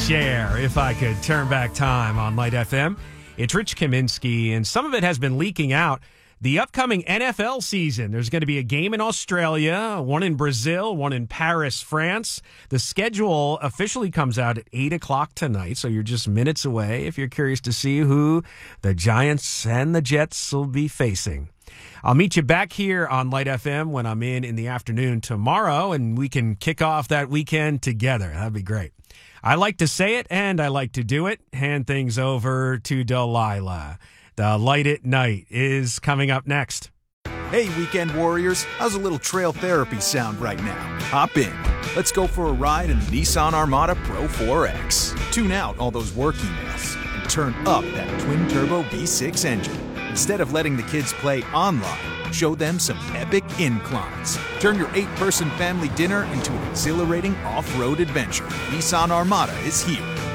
share if I could turn back time on Light FM. It's Rich Kaminsky, and some of it has been leaking out. The upcoming NFL season, there's going to be a game in Australia, one in Brazil, one in Paris, France. The schedule officially comes out at 8 o'clock tonight, so you're just minutes away if you're curious to see who the Giants and the Jets will be facing. I'll meet you back here on Light FM when I'm in the afternoon tomorrow, and we can kick off that weekend together. That'd be great. I like to say it, and I like to do it. Hand things over to Delilah. The Light at Night is coming up next. Hey, weekend warriors. How's a little trail therapy sound right now? Hop in. Let's go for a ride in the Nissan Armada Pro 4X. Tune out all those work emails and turn up that twin-turbo V6 engine. Instead of letting the kids play online, show them some epic inclines. Turn your 8-person family dinner into an exhilarating off-road adventure. Nissan Armada is here.